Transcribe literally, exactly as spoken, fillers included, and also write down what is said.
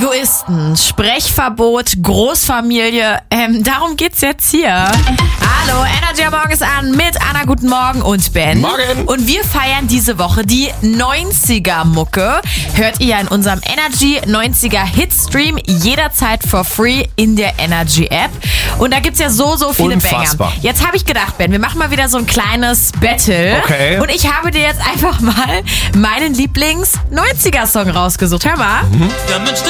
Egoisten, Sprechverbot, Großfamilie, ähm, darum geht's jetzt hier. Hallo, Energy am Morgen ist an mit Anna, guten Morgen und Ben. Morgen. Und wir feiern diese Woche die neunziger-Mucke. Hört ihr in unserem Energy neunziger Hitstream jederzeit for free in der Energy App. Und da gibt's ja so, so viele Unfassbar. Banger. Jetzt habe ich gedacht, Ben, wir machen mal wieder so ein kleines Battle. Okay. Und ich habe dir jetzt einfach mal meinen Lieblings-neunziger-Song rausgesucht. Hör mal. Mhm. Der Mensch,